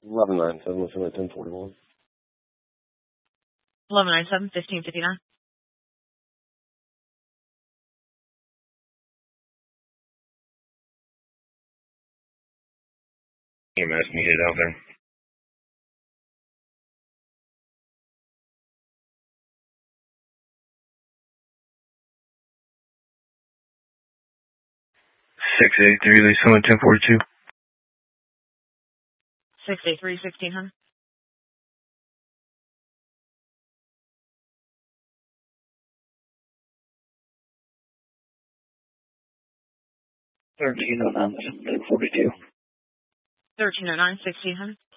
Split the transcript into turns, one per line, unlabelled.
1197, what's at 1041?
1197, 1559.
EMS needed out there. $683, Lee Summit 1042.
683, 1600.
$1309, 1042.
1309, 1600.